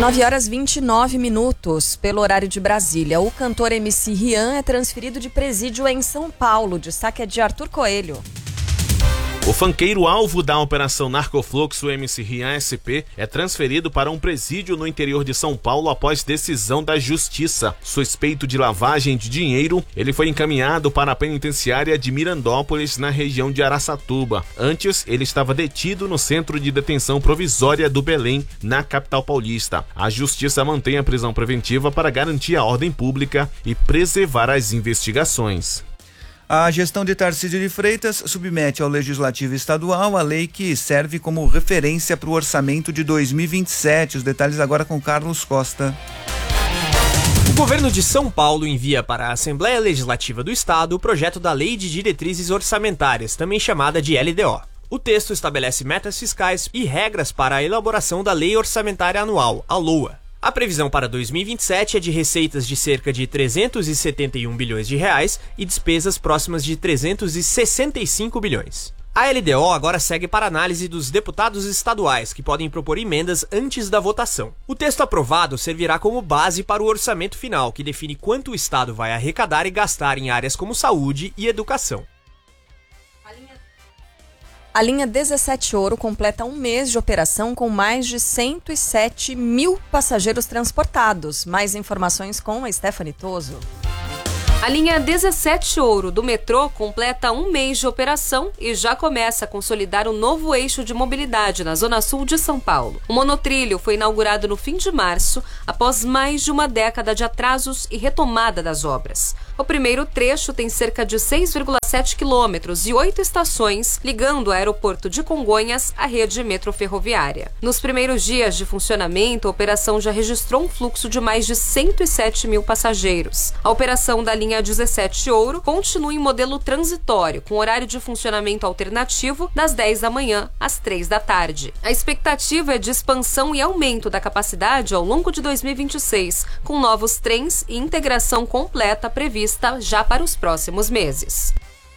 9h29, pelo horário de Brasília. O cantor MC Rian é transferido de presídio em São Paulo. Destaque é de Arthur Coelho. O funkeiro alvo da Operação Narcofluxo MC Rian SP é transferido para um presídio no interior de São Paulo após decisão da Justiça. Suspeito de lavagem de dinheiro, ele foi encaminhado para a penitenciária de Mirandópolis, na região de Araçatuba. Antes, ele estava detido no Centro de Detenção Provisória do Belém, na capital paulista. A Justiça mantém a prisão preventiva para garantir a ordem pública e preservar as investigações. A gestão de Tarcísio de Freitas submete ao Legislativo Estadual a lei que serve como referência para o orçamento de 2027. Os detalhes agora com Carlos Costa. O governo de São Paulo envia para a Assembleia Legislativa do Estado o projeto da Lei de Diretrizes Orçamentárias, também chamada de LDO. O texto estabelece metas fiscais e regras para a elaboração da Lei Orçamentária Anual, a LOA. A previsão para 2027 é de receitas de cerca de 371 bilhões de reais e despesas próximas de 365 bilhões. A LDO agora segue para análise dos deputados estaduais, que podem propor emendas antes da votação. O texto aprovado servirá como base para o orçamento final, que define quanto o Estado vai arrecadar e gastar em áreas como saúde e educação. A linha 17 Ouro completa um mês de operação com mais de 107 mil passageiros transportados. Mais informações com a Stephanie Toso. A linha 17 Ouro do metrô completa um mês de operação e já começa a consolidar um novo eixo de mobilidade na zona sul de São Paulo. O monotrilho foi inaugurado no fim de março, após mais de uma década de atrasos e retomada das obras. O primeiro trecho tem cerca de 6,7 quilômetros e 8 estações, ligando o aeroporto de Congonhas à rede metroferroviária. Nos primeiros dias de funcionamento, a operação já registrou um fluxo de mais de 107 mil passageiros. A operação da linha 17 Ouro continua em modelo transitório, com horário de funcionamento alternativo das 10 da manhã às 3 da tarde. A expectativa é de expansão e aumento da capacidade ao longo de 2026, com novos trens e integração completa prevista já para os próximos meses.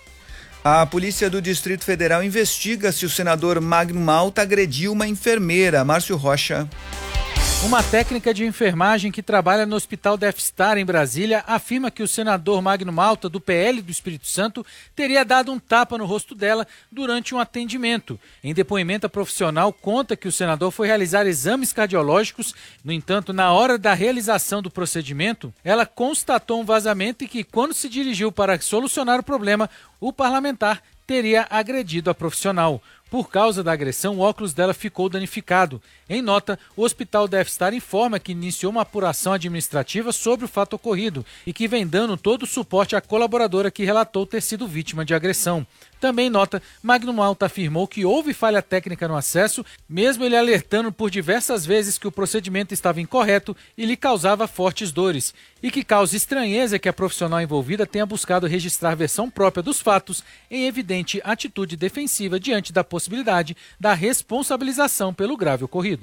A Polícia do Distrito Federal investiga se o senador Magno Malta agrediu uma enfermeira. Márcio Rocha. Uma técnica de enfermagem que trabalha no Hospital Death Star, em Brasília, afirma que o senador Magno Malta, do PL do Espírito Santo, teria dado um tapa no rosto dela durante um atendimento. Em depoimento, a profissional conta que o senador foi realizar exames cardiológicos. No entanto, na hora da realização do procedimento, ela constatou um vazamento e que, quando se dirigiu para solucionar o problema, o parlamentar teria agredido a profissional. Por causa da agressão, o óculos dela ficou danificado. Em nota, o Hospital Death Star informa que iniciou uma apuração administrativa sobre o fato ocorrido e que vem dando todo o suporte à colaboradora que relatou ter sido vítima de agressão. Também nota, Magno Malta afirmou que houve falha técnica no acesso, mesmo ele alertando por diversas vezes que o procedimento estava incorreto e lhe causava fortes dores, e que causa estranheza que a profissional envolvida tenha buscado registrar versão própria dos fatos em evidente atitude defensiva diante da possibilidade da responsabilização pelo grave ocorrido.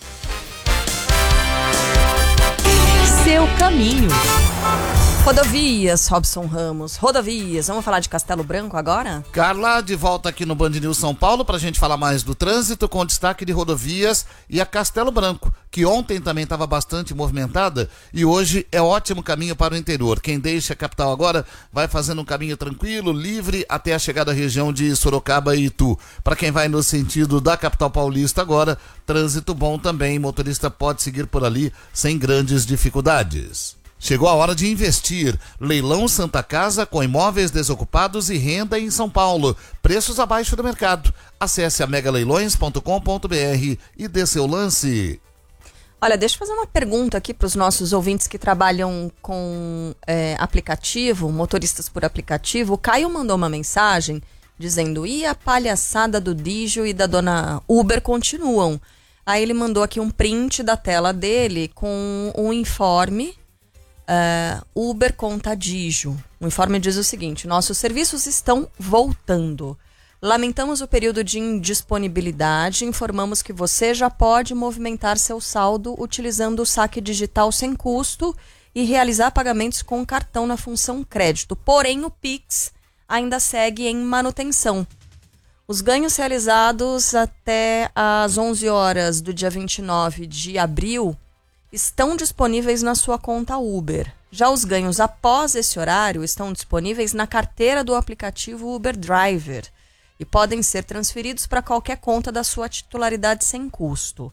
Seu caminho. Rodovias, Robson Ramos. Rodovias. Vamos falar de Castelo Branco agora? Carla, de volta aqui no Band News São Paulo pra gente falar mais do trânsito, com destaque de rodovias e a Castelo Branco, que ontem também estava bastante movimentada e hoje é ótimo caminho para o interior. Quem deixa a capital agora vai fazendo um caminho tranquilo, livre, até a chegada à região de Sorocaba e Itu. Para quem vai no sentido da capital paulista agora, trânsito bom também, motorista pode seguir por ali sem grandes dificuldades. Chegou a hora de investir. Leilão Santa Casa com imóveis desocupados e renda em São Paulo. Preços abaixo do mercado. Acesse a megaleilões.com.br e dê seu lance. Olha, deixa eu fazer uma pergunta aqui para os nossos ouvintes que trabalham com aplicativo, motoristas por aplicativo. O Caio mandou uma mensagem dizendo: e a palhaçada do Digio e da dona Uber continuam? Aí ele mandou aqui um print da tela dele com um informe. Uber conta Digio. O informe diz o seguinte: nossos serviços estão voltando. Lamentamos o período de indisponibilidade. Informamos que você já pode movimentar seu saldo utilizando o saque digital sem custo e realizar pagamentos com cartão na função crédito. Porém, o Pix ainda segue em manutenção. Os ganhos realizados até às 11 horas do dia 29 de abril estão disponíveis na sua conta Uber. Já os ganhos após esse horário estão disponíveis na carteira do aplicativo Uber Driver e podem ser transferidos para qualquer conta da sua titularidade sem custo.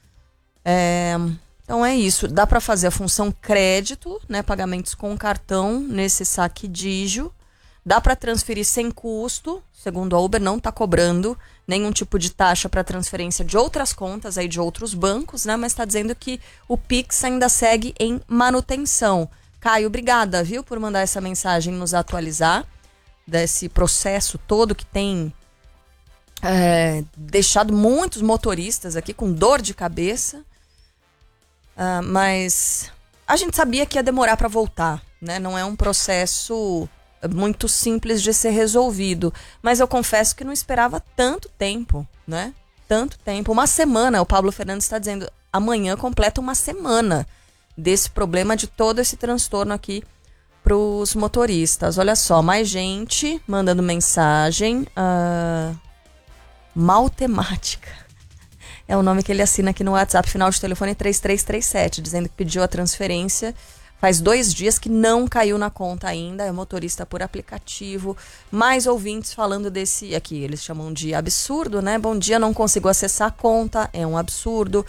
Então é isso. Dá para fazer a função crédito, né, pagamentos com cartão nesse saque Digio. Dá para transferir sem custo, segundo a Uber, não está cobrando nenhum tipo de taxa para transferência de outras contas aí de outros bancos, né? Mas está dizendo que o Pix ainda segue em manutenção. Caio, obrigada, viu, por mandar essa mensagem, nos atualizar desse processo todo que tem deixado muitos motoristas aqui com dor de cabeça. Mas a gente sabia que ia demorar para voltar, né? Não é um processo muito simples de ser resolvido, mas eu confesso que não esperava tanto tempo, né? Tanto tempo, uma semana. O Pablo Fernandes está dizendo, amanhã completa uma semana desse problema, de todo esse transtorno aqui para os motoristas. Olha só, mais gente mandando mensagem. Maltemática é o nome que ele assina aqui no WhatsApp, final de telefone 3337, dizendo que pediu a transferência. Faz 2 dias que não caiu na conta ainda, é motorista por aplicativo. Mais ouvintes falando desse, aqui eles chamam de absurdo, né? Bom dia, não consigo acessar a conta, é um absurdo.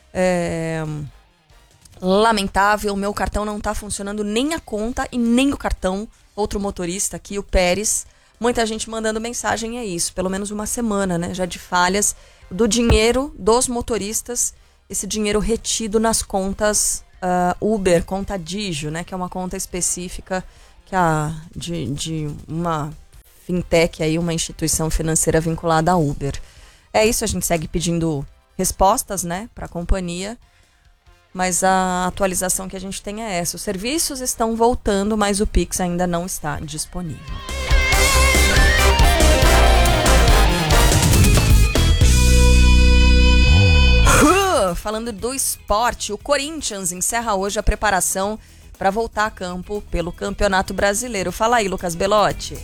Lamentável, meu cartão não está funcionando, nem a conta e nem o cartão. Outro motorista aqui, o Pérez. Muita gente mandando mensagem, é isso. Pelo menos uma semana, né? Já de falhas do dinheiro dos motoristas, esse dinheiro retido nas contas Uber, conta Digio, né, que é uma conta específica de uma fintech, aí, uma instituição financeira vinculada à Uber. É isso, a gente segue pedindo respostas, né, para a companhia, mas a atualização que a gente tem é essa. Os serviços estão voltando, mas o Pix ainda não está disponível. Falando do esporte, o Corinthians encerra hoje a preparação para voltar a campo pelo Campeonato Brasileiro. Fala aí, Lucas Belotti.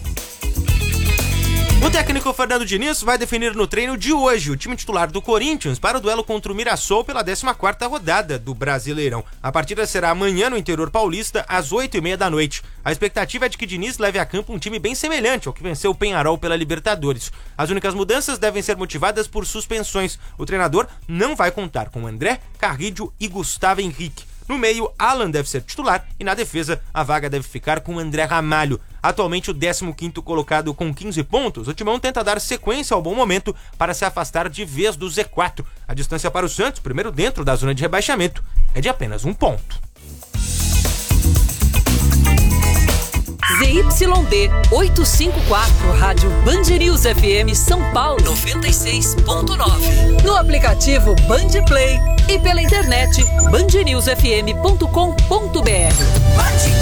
O técnico Fernando Diniz vai definir no treino de hoje o time titular do Corinthians para o duelo contra o Mirassol pela 14ª rodada do Brasileirão. A partida será amanhã no interior paulista, às 20h30 da noite. A expectativa é de que Diniz leve a campo um time bem semelhante ao que venceu o Peñarol pela Libertadores. As únicas mudanças devem ser motivadas por suspensões. O treinador não vai contar com André, Carrillo e Gustavo Henrique. No meio, Alan deve ser titular e na defesa, a vaga deve ficar com André Ramalho. Atualmente o 15º colocado com 15 pontos, o Timão tenta dar sequência ao bom momento para se afastar de vez do Z4. A distância para o Santos, primeiro dentro da zona de rebaixamento, é de apenas 1 ponto. ZYD 854, Rádio Band News FM São Paulo 96.9. No aplicativo Band Play e pela internet bandnewsfm.com.br.